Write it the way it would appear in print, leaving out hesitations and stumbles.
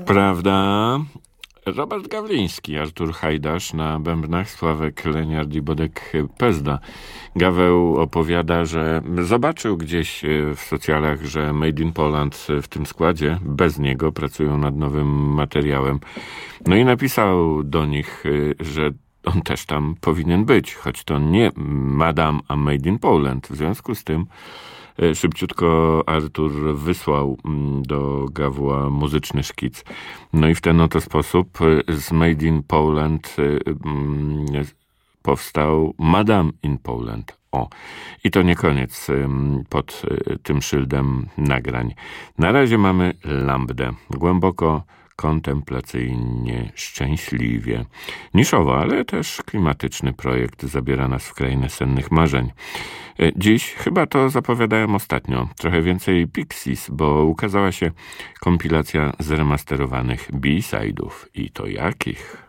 Prawda? Robert Gawliński, Artur Hajdasz na bębnach, Sławek Leniart i Bodek Pezda. Gaweł opowiada, że zobaczył gdzieś w socjalach, że Made in Poland w tym składzie, bez niego, pracują nad nowym materiałem. No i napisał do nich, że on też tam powinien być, choć to nie Madame a Made in Poland. W związku z tym szybciutko Artur wysłał do Gawła muzyczny szkic. No i w ten oto sposób z Made in Poland powstał Madame in Poland. O, i to nie koniec pod tym szyldem nagrań. Na razie mamy lambdę. Głęboko, kontemplacyjnie, szczęśliwie. Niszowo, ale też klimatyczny projekt zabiera nas w krainę sennych marzeń. Dziś chyba to zapowiadałem ostatnio. Trochę więcej Pixies, bo ukazała się kompilacja zremasterowanych B-side'ów. I to jakich?